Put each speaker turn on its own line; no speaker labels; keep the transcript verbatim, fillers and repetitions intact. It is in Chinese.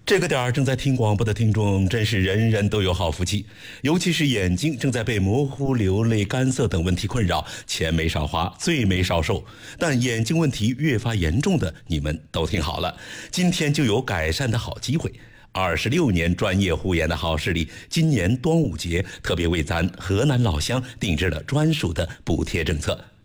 这个点儿正在听广播的听众，真是人人都有好福气。尤其是眼睛正在被模糊、流泪、干涩等问题困扰，钱没少花，罪没少受。但眼睛问题越发严重的，你们都听好了，今天就有改善的好机会。二十六年专业护眼的好视力，今年端午节特别为咱河南老乡定制了专属的补贴政策。